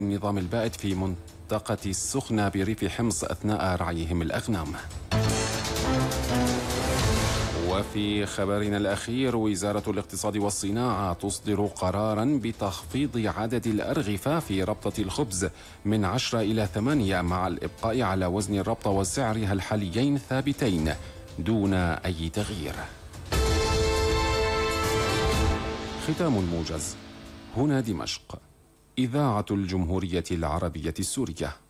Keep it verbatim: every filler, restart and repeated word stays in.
النظام البائد في منطقة السخنة بريف حمص أثناء رعيهم الأغنام. وفي خبرنا الأخير، وزارة الاقتصاد والصناعة تصدر قراراً بتخفيض عدد الأرغفة في ربطة الخبز من عشرة إلى ثمانية، مع الإبقاء على وزن الربطة وسعرها الحاليين ثابتين دون أي تغيير. ختام الموجز. هنا دمشق، إذاعة الجمهورية العربية السورية.